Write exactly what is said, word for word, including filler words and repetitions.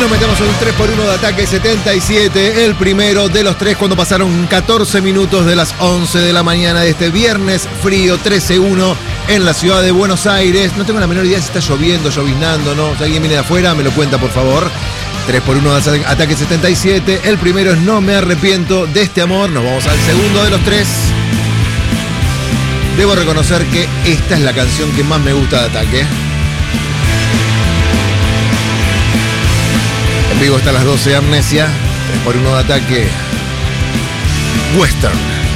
nos metemos en un tres por uno de Ataque setenta y siete, el primero de los tres cuando pasaron catorce minutos de las once de la mañana de este viernes frío trece uno en la ciudad de Buenos Aires. No tengo la menor idea si está lloviendo, lloviznando, ¿no? Si alguien viene de afuera, me lo cuenta, por favor. tres por uno de Ataque setenta y siete, el primero es No me arrepiento de este amor. Nos vamos al segundo de los tres. Debo reconocer que esta es la canción que más me gusta de Ataque. En vivo está a las doce, Amnesia. tres por uno de Ataque. Western.